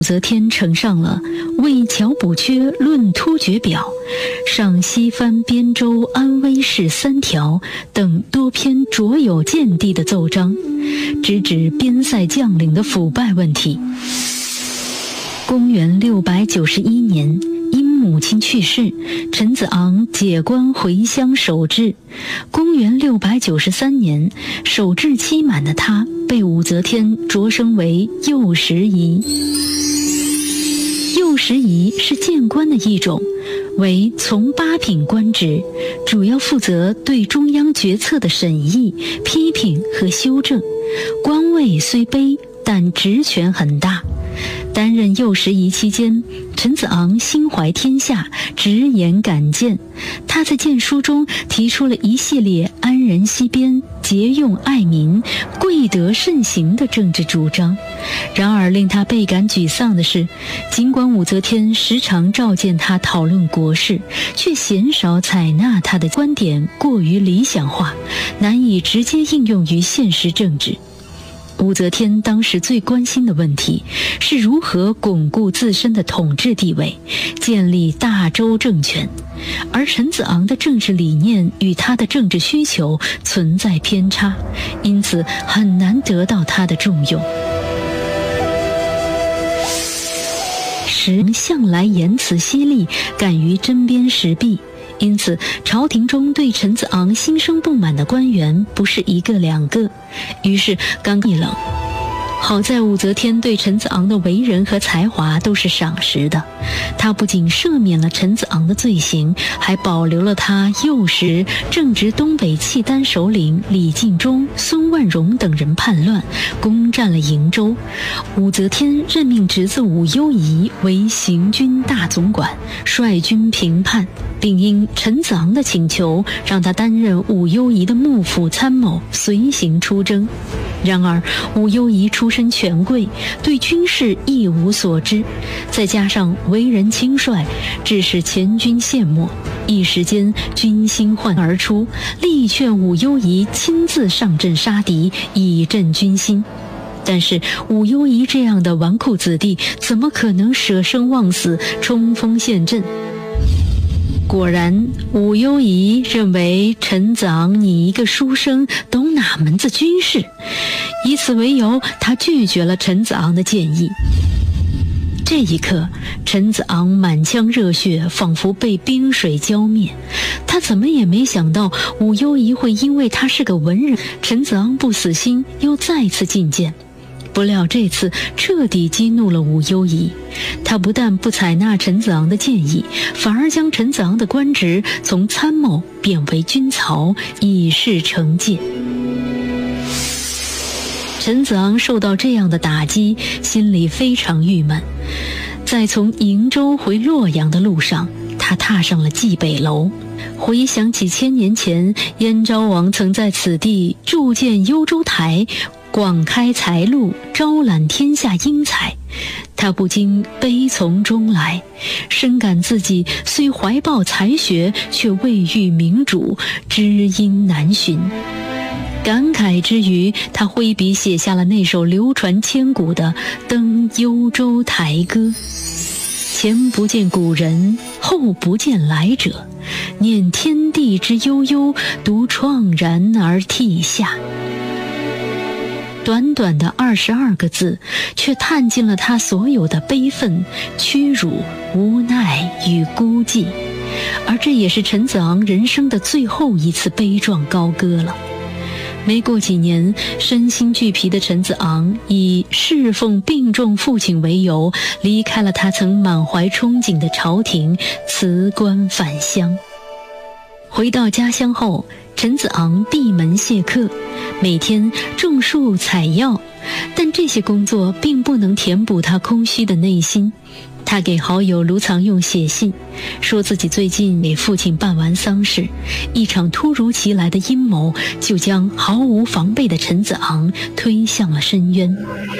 武则天呈上了《为乔补缺论突厥表》《上西藩边州安威事3条》等多篇着有见地的奏章，直指边塞将领的腐败问题。公元691年，因母亲去世，陈子昂解官回乡守制。公元693年，守制期满的他被武则天擢升为右拾遗。右拾遗是谏官的一种，为从八品官职，主要负责对中央决策的审议、批评和修正。官位虽卑，但职权很大。担任右拾遗期间，陈子昂心怀天下，直言敢谏。他在谏书中提出了一系列安人息边、节用爱民、贵德慎行的政治主张。然而令他倍感沮丧的是，尽管武则天时常召见他讨论国事，却鲜少采纳他的观点，过于理想化，难以直接应用于现实政治。武则天当时最关心的问题是如何巩固自身的统治地位，建立大周政权，而陈子昂的政治理念与他的政治需求存在偏差，因此很难得到他的重用。时向来言辞犀利，敢于针砭时弊，因此朝廷中对陈子昂心生不满的官员不是一个两个，于是刚一冷。好在武则天对陈子昂的为人和才华都是赏识的，她不仅赦免了陈子昂的罪行，还保留了他幼时正值东北契丹首领李敬忠、孙万荣等人叛乱，攻占了瀛州。武则天任命侄子武攸宜为行军大总管，率军平叛，并因陈子昂的请求，让他担任武攸宜的幕府参谋，随行出征。然而武攸宜出身权贵，对军事一无所知，再加上为人轻率，致使前军陷没，一时间军心焕而出，力劝武攸宜亲自上阵杀敌，以振军心。但是武攸宜这样的纨绔子弟，怎么可能舍生忘死，冲锋陷阵？果然，武攸宜认为陈子昂你一个书生，懂哪门子军事？以此为由，他拒绝了陈子昂的建议。这一刻，陈子昂满腔热血仿佛被冰水浇灭。他怎么也没想到武攸宜会因为他是个文人，陈子昂不死心，又再次进谏。不料这次彻底激怒了武攸宜，他不但不采纳陈子昂的建议，反而将陈子昂的官职从参谋贬为军曹，以示惩戒。陈子昂受到这样的打击，心里非常郁闷。在从瀛州回洛阳的路上，他踏上了蓟北楼，回想起1000年前燕昭王曾在此地筑建幽州台，广开财路，招揽天下英才，他不禁悲从中来，深感自己虽怀抱才学，却未遇明主，知音难寻。感慨之余，他挥笔写下了那首流传千古的《登幽州台歌》：前不见古人，后不见来者，念天地之悠悠，独怆然而涕下。短短的22个字，却探尽了他所有的悲愤、屈辱、无奈与孤寂，而这也是陈子昂人生的最后一次悲壮高歌了。没过几年，身心俱疲的陈子昂以侍奉病重父亲为由，离开了他曾满怀憧憬的朝廷，辞官返乡。回到家乡后，陈子昂闭门谢客，每天种树采药，但这些工作并不能填补他空虚的内心。他给好友卢藏用写信，说自己最近给父亲办完丧事，一场突如其来的阴谋就将毫无防备的陈子昂推向了深渊。